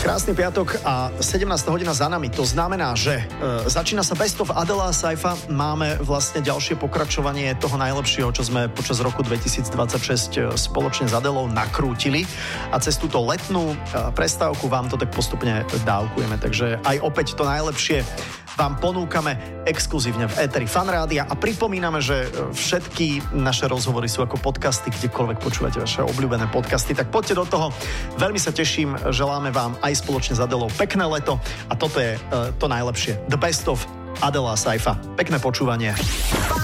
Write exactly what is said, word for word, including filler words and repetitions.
Krásny piatok a sedemnásta hodina za nami. To znamená, že e, začína sa Best of Adela a Saifa. Máme vlastne ďalšie pokračovanie toho najlepšieho, čo sme počas roku dvetisícdvadsaťšesť spoločne s Adelou nakrútili. A cez túto letnú e, prestávku vám to tak postupne dávkujeme. Takže aj opäť to najlepšie vám ponúkame exkluzívne v éteri Fan Rádia a pripomíname, že všetky naše rozhovory sú ako podcasty, kdekoľvek počúvate vaše obľúbené podcasty, tak poďte do toho. Veľmi sa teším, želáme vám aj spoločne s Adelou pekné leto a toto je uh, to najlepšie. The Best of Adela a Saifa. Pekné počúvanie.